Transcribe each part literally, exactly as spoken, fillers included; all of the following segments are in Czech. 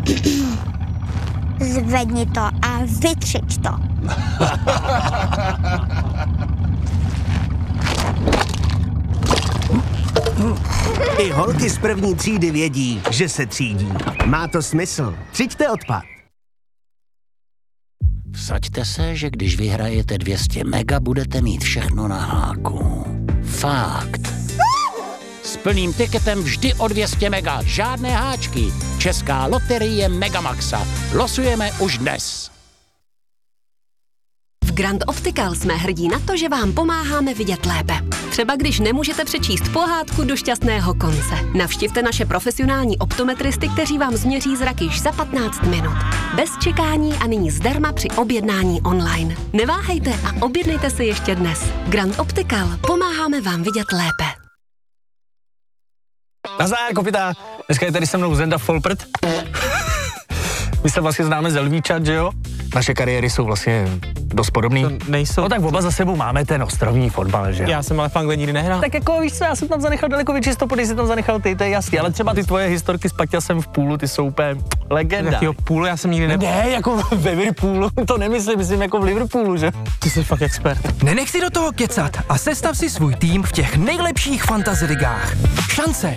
Zvedni to a vytřič to. I holky z první třídy vědí, že se třídí. Má to smysl. Třiďte odpad. Vsaďte se, že když vyhrajete dvě stě mega, budete mít všechno na háku. Fakt. S plným tiketem vždy o dvě stě mega. Žádné háčky. Česká loterie Megamaxa. Losujeme už dnes. V Grand Optical jsme hrdí na to, že vám pomáháme vidět lépe. Třeba když nemůžete přečíst pohádku do šťastného konce. Navštivte naše profesionální optometristy, kteří vám změří zrak již za patnáct minut. Bez čekání a nyní zdarma při objednání online. Neváhejte a objednejte si ještě dnes. Grand Optical. Pomáháme vám vidět lépe. Nazdar, kopita. Dneska je tady se mnou Zenda Folprt. My se vlastně známe ze Lvíčat, že jo? Naše kariéry jsou vlastně dost podobný. To nejsou. No tak oba za sebou máme ten ostrovní fotbal, že jo? Já jsem ale v Anglii nikdy nehrál. Tak jako víš co, já jsem tam zanechal daleko větší stopu, když jsi tam zanechal ty, to je jasný. Ale třeba ty tvoje historky s Paťasem v půlu, ty jsou úplně legenda. Jakýho půlu, já jsem nikdy ne... Ne, jako ve Liverpoolu, to nemyslím, myslím jako v Liverpoolu, že? Ty jsi fakt expert. Nenech si do toho kecat a sestav si svůj tým v těch nejlepších fantasy ligách. Šance!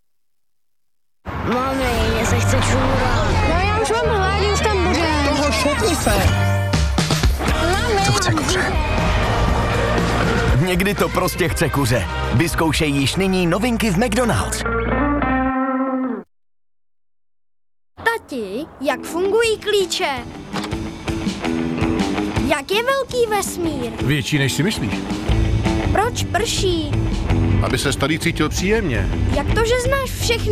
Mami, mě se chce čůrat. No já už mám hlad, už tam bude. Toho šetni se. Mami. Co chce kuře? Někdy to prostě chce kuře. Vyzkoušej již nyní novinky v McDonald's. Tati, jak fungují klíče? Jak je velký vesmír? Větší, než si myslíš. Proč prší? Aby se starý cítil příjemně. Jak to, že znáš všechny